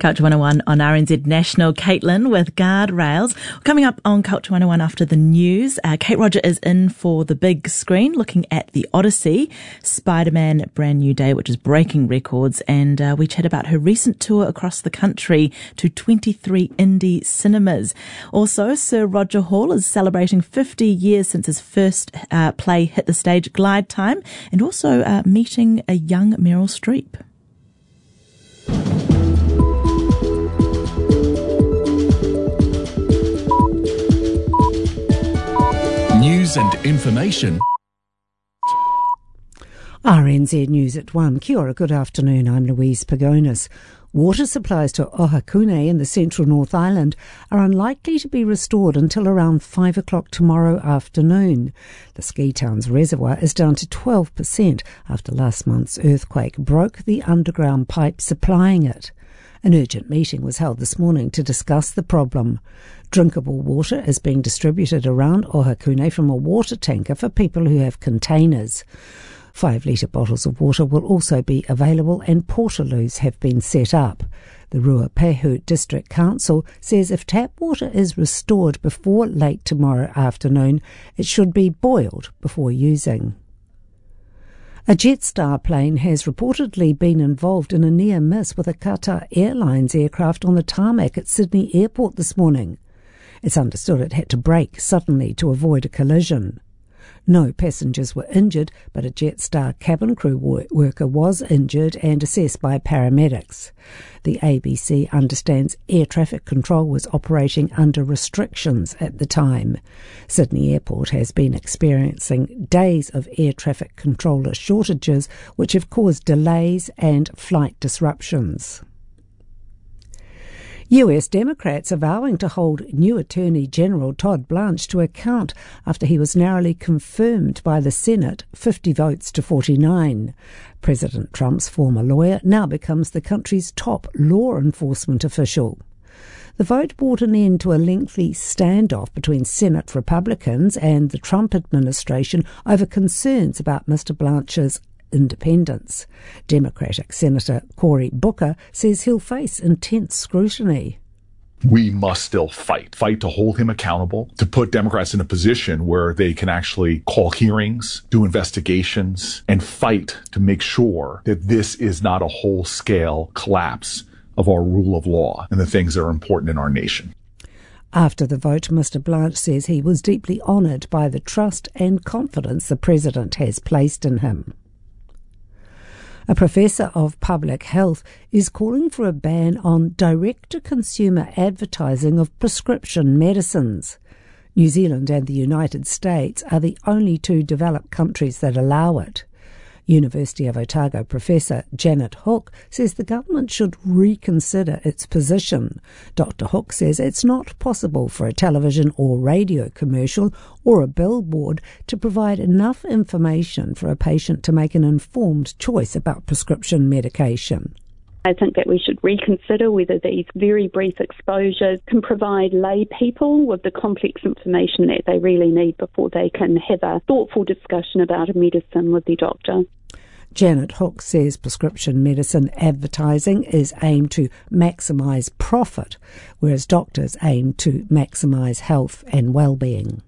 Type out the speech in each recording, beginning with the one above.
Culture 101 on RNZ National. Caitlin with Guardrails. Coming up on Culture 101 after the news, Kate Roger is in for the big screen looking at The Odyssey, Spider-Man Brand New Day, which is breaking records, and we chat about her recent tour across the country to 23 indie cinemas. Also, Sir Roger Hall is celebrating 50 years since his first play hit the stage, Glide Time, and also meeting a young Meryl Streep. News and information. RNZ News at 1. Kia ora, good afternoon. I'm Louise Pagonis. Water supplies to Ohakune in the central North Island are unlikely to be restored until around 5 o'clock tomorrow afternoon. The Ski Towns reservoir is down to 12% after last month's earthquake broke the underground pipe supplying it. An urgent meeting was held this morning to discuss the problem. Drinkable water is being distributed around Ohakune from a water tanker for people who have containers. 5-litre bottles of water will also be available and portaloos have been set up. The Ruapehu District Council says if tap water is restored before late tomorrow afternoon, it should be boiled before using. A Jetstar plane has reportedly been involved in a near miss with a Qatar Airlines aircraft on the tarmac at Sydney Airport this morning. It's understood it had to brake suddenly to avoid a collision. No passengers were injured, but a Jetstar cabin crew worker was injured and assessed by paramedics. The ABC understands air traffic control was operating under restrictions at the time. Sydney Airport has been experiencing days of air traffic controller shortages, which have caused delays and flight disruptions. US Democrats are vowing to hold new Attorney General Todd Blanche to account after he was narrowly confirmed by the Senate 50 votes to 49. President Trump's former lawyer now becomes the country's top law enforcement official. The vote brought an end to a lengthy standoff between Senate Republicans and the Trump administration over concerns about Mr. Blanche's independence. Democratic Senator Cory Booker says he'll face intense scrutiny. We must still fight to hold him accountable, to put Democrats in a position where they can actually call hearings, do investigations, and fight to make sure that this is not a whole-scale collapse of our rule of law and the things that are important in our nation. After the vote, Mr. Blanche says he was deeply honoured by the trust and confidence the President has placed in him. A professor of public health is calling for a ban on direct-to-consumer advertising of prescription medicines. New Zealand and the United States are the only two developed countries that allow it. University of Otago professor Janet Hook says the government should reconsider its position. Dr. Hook says it's not possible for a television or radio commercial or a billboard to provide enough information for a patient to make an informed choice about prescription medication. I think that we should reconsider whether these very brief exposures can provide lay people with the complex information that they really need before they can have a thoughtful discussion about a medicine with their doctor. Janet Hook says prescription medicine advertising is aimed to maximise profit, whereas doctors aim to maximise health and well-being.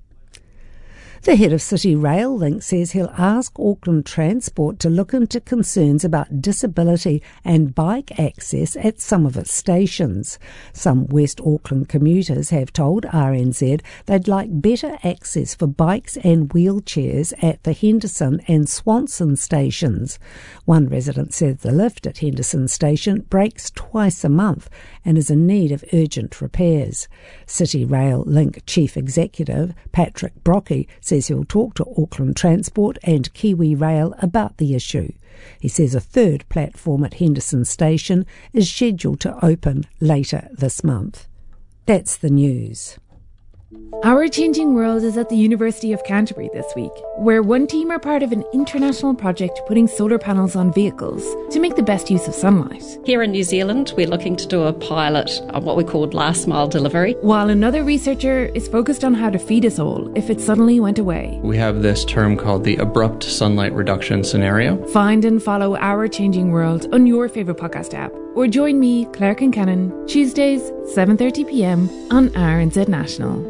The head of City Rail Link says he'll ask Auckland Transport to look into concerns about disability and bike access at some of its stations. Some West Auckland commuters have told RNZ they'd like better access for bikes and wheelchairs at the Henderson and Swanson stations. One resident said the lift at Henderson station breaks twice a month and is in need of urgent repairs. City Rail Link Chief Executive Patrick Brockie says he'll talk to Auckland Transport and Kiwi Rail about the issue. He says a third platform at Henderson Station is scheduled to open later this month. That's the news. Our Changing World is at the University of Canterbury this week, where one team are part of an international project putting solar panels on vehicles to make the best use of sunlight. Here in New Zealand, we're looking to do a pilot on what we call last mile delivery. While another researcher is focused on how to feed us all if it suddenly went away. We have this term called the abrupt sunlight reduction scenario. Find and follow Our Changing World on your favourite podcast app. Or join me, Claire Kincannon, Tuesdays, 7:30pm on RNZ National.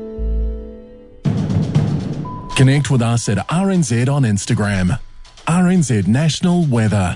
Connect with us at RNZ on Instagram. RNZ National Weather.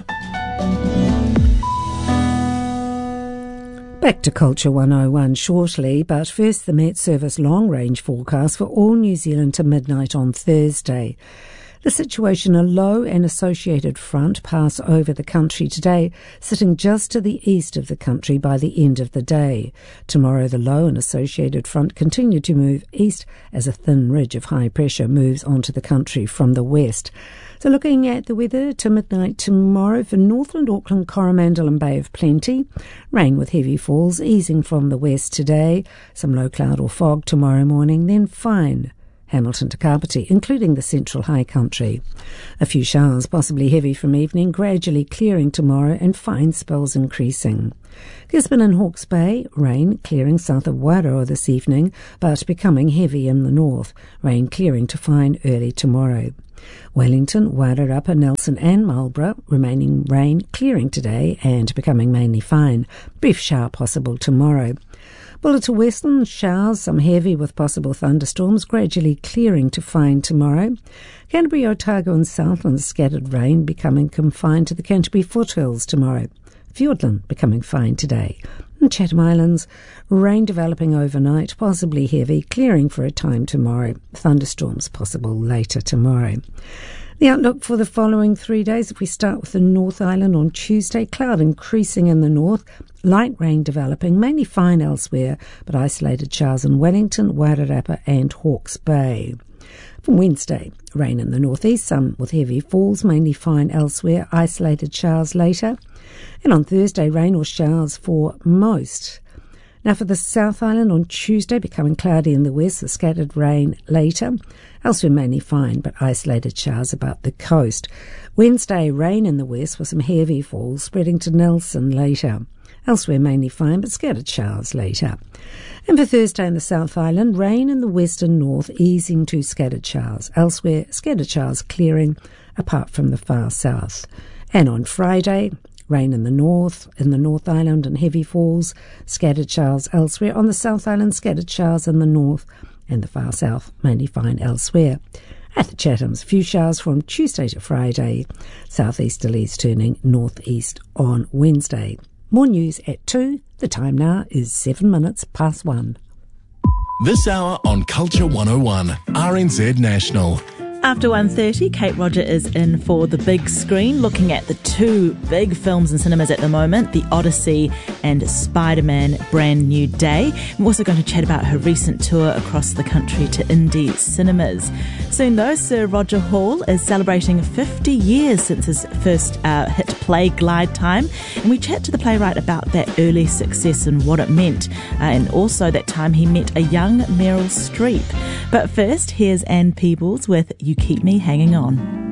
Back to Culture 101 shortly, but first the Met Service long-range forecast for all New Zealand to midnight on Thursday. The situation, a low and associated front pass over the country today, sitting just to the east of the country by the end of the day. Tomorrow, the low and associated front continue to move east as a thin ridge of high pressure moves onto the country from the west. So looking at the weather to midnight tomorrow for Northland, Auckland, Coromandel and Bay of Plenty. Rain with heavy falls easing from the west today. Some low cloud or fog tomorrow morning, then fine. Hamilton to Kapiti, including the central high country. A few showers, possibly heavy from evening, gradually clearing tomorrow and fine spells increasing. Gisborne and Hawke's Bay, rain clearing south of Wairoa this evening, but becoming heavy in the north. Rain clearing to fine early tomorrow. Wellington, Wairarapa, Nelson and Marlborough, remaining rain clearing today and becoming mainly fine. Brief shower possible tomorrow. Bulla to Western, showers, some heavy with possible thunderstorms, gradually clearing to fine tomorrow. Canterbury, Otago and Southland, scattered rain becoming confined to the Canterbury foothills tomorrow. Fiordland becoming fine today. And Chatham Islands, rain developing overnight, possibly heavy, clearing for a time tomorrow. Thunderstorms possible later tomorrow. The outlook for the following 3 days, if we start with the North Island on Tuesday, cloud increasing in the north, light rain developing, mainly fine elsewhere, but isolated showers in Wellington, Wairarapa and Hawke's Bay. From Wednesday, rain in the northeast, some with heavy falls, mainly fine elsewhere, isolated showers later. And on Thursday, rain or showers for most. Now for the South Island on Tuesday, becoming cloudy in the west, the scattered rain later. Elsewhere mainly fine, but isolated showers about the coast. Wednesday, rain in the west with some heavy falls, spreading to Nelson later. Elsewhere mainly fine, but scattered showers later. And for Thursday in the South Island, rain in the west and north, easing to scattered showers. Elsewhere, scattered showers clearing, apart from the far south. And on Friday, rain in the North Island and heavy falls, scattered showers elsewhere. On the South Island, scattered showers in the north and the far south, mainly fine elsewhere. At the Chathams, few showers from Tuesday to Friday, southeasterlies turning northeast on Wednesday. More news at 2. The time now is 7 minutes past 1. This hour on Culture 101, RNZ National. After 1:30, Kate Roger is in for the big screen, looking at the two big films in cinemas at the moment, The Odyssey and Spider-Man Brand New Day. I'm also going to chat about her recent tour across the country to indie cinemas. Soon though, Sir Roger Hall is celebrating 50 years since his first hit play, Glide Time, and we chat to the playwright about that early success and what it meant, and also that time he met a young Meryl Streep. But first, here's Anne Peebles with You Keep Me Hanging On.